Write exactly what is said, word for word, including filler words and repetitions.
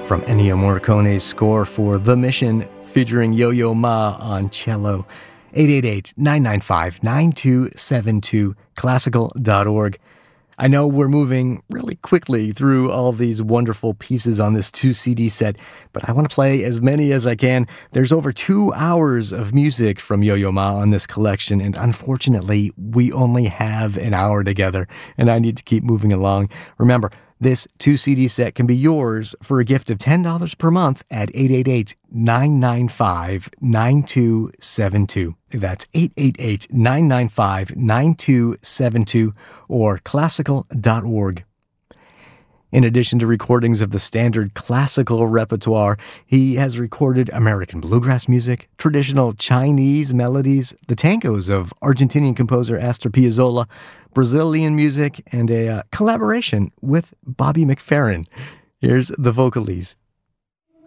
from Ennio Morricone's score for The Mission, featuring Yo-Yo Ma on cello. eight eight eight, nine nine five, nine two seven two, classical dot org. I know we're moving really quickly through all these wonderful pieces on this two C D set, but I want to play as many as I can. There's over two hours of music from Yo-Yo Ma on this collection, and unfortunately, we only have an hour together, and I need to keep moving along. Remember, this two C D set can be yours for a gift of ten dollars per month at eight eight eight, nine nine five, nine two seven two. That's eight eight eight, nine nine five, nine two seven two or classical dot org. In addition to recordings of the standard classical repertoire, he has recorded American bluegrass music, traditional Chinese melodies, the tangos of Argentinian composer Astor Piazzolla, Brazilian music, and a uh, collaboration with Bobby McFerrin. Here's the Vocalese.